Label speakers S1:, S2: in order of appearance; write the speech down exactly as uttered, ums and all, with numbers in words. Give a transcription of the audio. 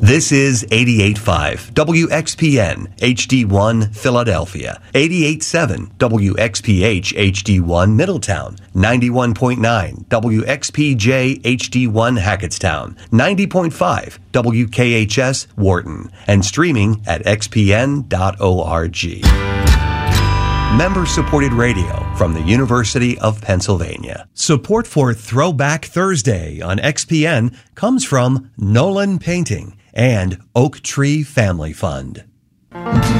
S1: This is eighty-eight point five W X P N H D one Philadelphia, eighty-eight point seven W X P H H D one Middletown, ninety-one point nine W X P J H D one Hackettstown, ninety point five W K H S Wharton, and streaming at x p n dot org. Member-supported radio from the University of Pennsylvania. Support for Throwback Thursday on X P N comes from Nolan Painting and Oak Tree Family Fund.